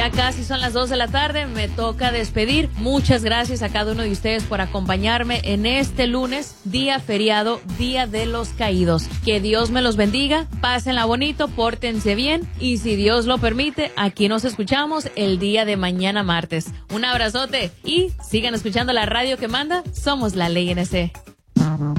Ya casi son las 2 de la tarde, me toca despedir. Muchas gracias a cada uno de ustedes por acompañarme en este lunes, día feriado, Día de los Caídos. Que Dios me los bendiga, pásenla bonito, pórtense bien y si Dios lo permite, aquí nos escuchamos el día de mañana martes. Un abrazote y sigan escuchando la radio que manda, somos la Ley NC.